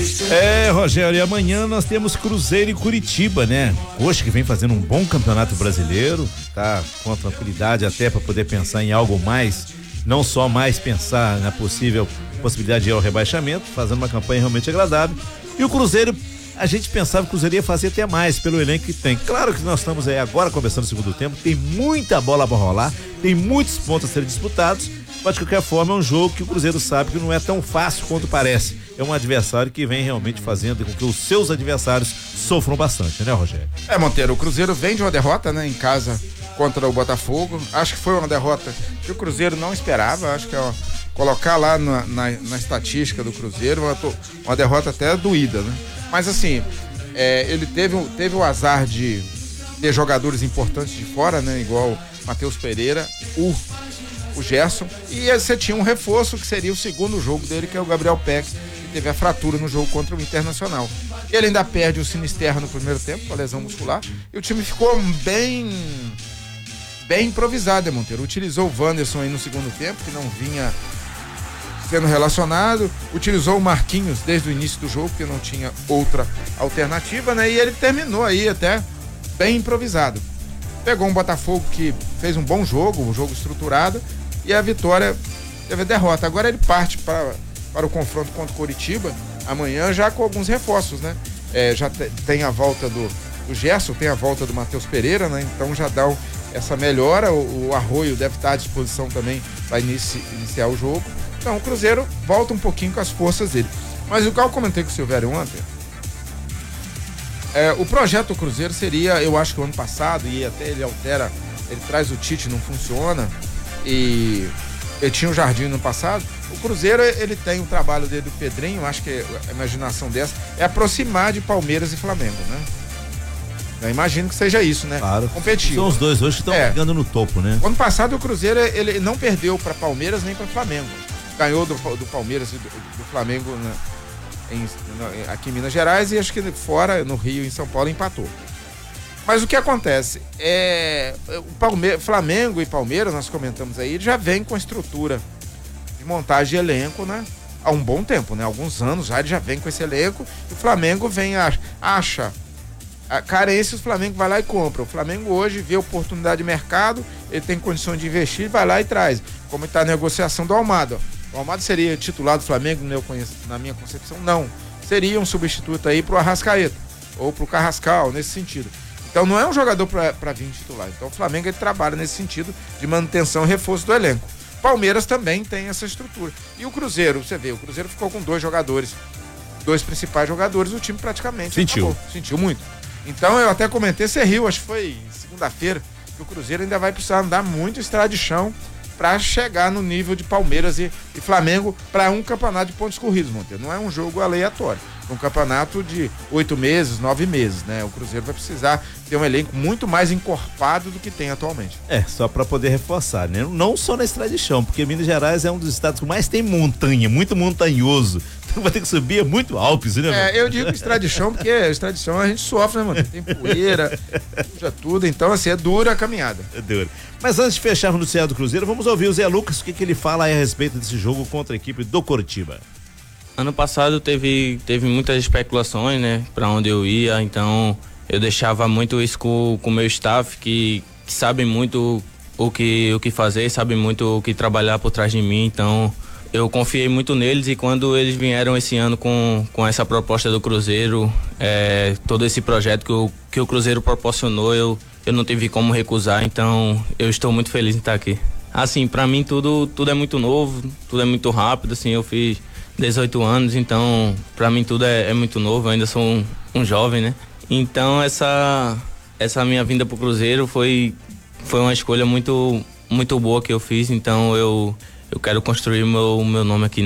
Rogério, e amanhã nós temos Cruzeiro e Curitiba, né? Coxa que vem fazendo um bom campeonato brasileiro, tá com a tranquilidade até para poder pensar em algo mais, não só mais pensar na possibilidade de ir ao rebaixamento, fazendo uma campanha realmente agradável. E o Cruzeiro, a gente pensava que o Cruzeiro ia fazer até mais pelo elenco que tem. Claro que nós estamos aí agora começando o segundo tempo, tem muita bola para rolar, tem muitos pontos a serem disputados, mas de qualquer forma é um jogo que o Cruzeiro sabe que não é tão fácil quanto parece. É um adversário que vem realmente fazendo com que os seus adversários sofram bastante, né, Rogério? Monteiro, o Cruzeiro vem de uma derrota, né, em casa contra o Botafogo. Acho que foi uma derrota que o Cruzeiro não esperava. Acho que colocar lá na estatística do Cruzeiro uma derrota até doída, né? Mas assim, ele teve o azar de ter jogadores importantes de fora, né? Igual Matheus Pereira, o Gerson, e você tinha um reforço que seria o segundo jogo dele, que é o Gabriel Peck, que teve a fratura no jogo contra o Internacional. Ele ainda perde o Sinisterra no primeiro tempo, com a lesão muscular, e o time ficou bem improvisado, Monteiro. Utilizou o Wanderson aí no segundo tempo, que não vinha sendo relacionado, utilizou o Marquinhos desde o início do jogo, porque não tinha outra alternativa, né? E ele terminou aí até bem improvisado. Pegou um Botafogo que fez um bom jogo, um jogo estruturado, e a vitória teve a derrota. Agora ele parte para o confronto contra o Curitiba amanhã já com alguns reforços, né? Já tem a volta do Gerson, tem a volta do Matheus Pereira, né? Então já dá essa melhora. O Arroio deve estar à disposição também para iniciar o jogo. Então o Cruzeiro volta um pouquinho com as forças dele. Mas o que eu comentei com o Silvério ontem, o projeto do Cruzeiro seria, eu acho que o ano passado, e até ele traz o Tite, não funciona, e ele tinha o Jardim no passado. O Cruzeiro, ele tem o trabalho dele do Pedrinho, acho que a imaginação dessa é aproximar de Palmeiras e Flamengo, né? Eu imagino que seja isso, né? Claro. Competir. São os dois hoje que estão brigando no topo, né? O ano passado o Cruzeiro, ele não perdeu para Palmeiras nem para Flamengo. Ganhou do Palmeiras e do Flamengo, né? Aqui em Minas Gerais, e acho que fora, no Rio e em São Paulo, empatou. Mas o que acontece Flamengo e Palmeiras, nós comentamos aí, já vem com a estrutura de montagem de elenco, né? Há um bom tempo, né? Alguns anos já ele já vem com esse elenco, e o Flamengo acha a carência, o Flamengo vai lá e compra. O Flamengo hoje vê oportunidade de mercado, ele tem condições de investir, vai lá e traz. Como está a negociação do Almada. O Almada seria titular do Flamengo, na minha concepção? Não. Seria um substituto aí pro Arrascaeta, ou pro Carrascal, nesse sentido. Então não é um jogador para vir titular. Então o Flamengo, ele trabalha nesse sentido de manutenção e reforço do elenco. Palmeiras também tem essa estrutura. E o Cruzeiro, você vê, o Cruzeiro ficou com dois principais jogadores, o time praticamente sentiu muito. Então eu até comentei, você riu, acho que foi segunda-feira, que o Cruzeiro ainda vai precisar andar muito estrada de chão para chegar no nível de Palmeiras e Flamengo para um campeonato de pontos corridos, Monteiro. Não é um jogo aleatório, é um campeonato de 8 meses, 9 meses, né? O Cruzeiro vai precisar ter um elenco muito mais encorpado do que tem atualmente. Só para poder reforçar, né? Não só na estrada de chão, porque Minas Gerais é um dos estados que mais tem montanha, muito montanhoso. Então vai ter que subir muito Alpes, né? Eu digo estrada de chão porque estrada de chão a gente sofre, né, mano? Tem poeira, suja tudo, então assim, é dura a caminhada. É dura. Mas antes de fecharmos no Noticiário do Cruzeiro, vamos ouvir o Zé Lucas, o que ele fala aí a respeito desse jogo contra a equipe do Coritiba. Ano passado teve muitas especulações, né, para onde eu ia, então eu deixava muito isso com o meu staff, que sabe muito o que fazer, sabe muito o que trabalhar por trás de mim, então eu confiei muito neles, e quando eles vieram esse ano com essa proposta do Cruzeiro, todo esse projeto que o Cruzeiro proporcionou, eu não tive como recusar, então eu estou muito feliz em estar aqui. Assim, para mim tudo é muito novo, tudo é muito rápido, assim, eu fiz 18 anos, então para mim tudo é muito novo, eu ainda sou um jovem, né? Então essa minha vinda pro Cruzeiro foi uma escolha muito, muito boa que eu fiz, então eu quero construir o meu nome aqui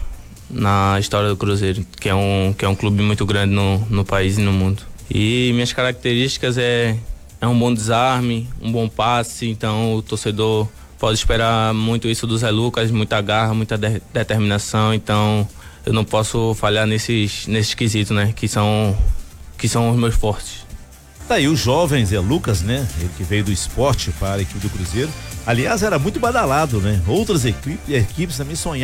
na história do Cruzeiro, que é um clube muito grande no país e no mundo. E minhas características é um bom desarme, um bom passe, então o torcedor pode esperar muito isso do Zé Lucas, muita garra, muita determinação, então eu não posso falhar nesses quesitos, né, que são os meus fortes. Tá aí o jovem Zé Lucas, né, ele que veio do esporte para a equipe do Cruzeiro, aliás era muito badalado, né, outras equipes também sonhavam